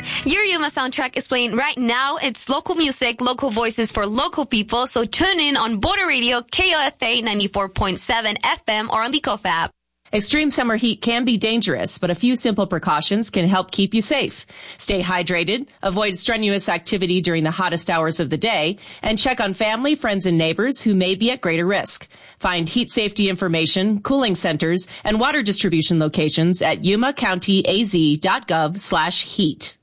Your Yuma soundtrack is playing right now. It's local music, local voices for local people. So tune in on Border Radio, KOFA 94.7 FM or on the KOFA app. Extreme summer heat can be dangerous, but a few simple precautions can help keep you safe. Stay hydrated, avoid strenuous activity during the hottest hours of the day, and check on family, friends, and neighbors who may be at greater risk. Find heat safety information, cooling centers, and water distribution locations at yumacountyaz.gov/heat.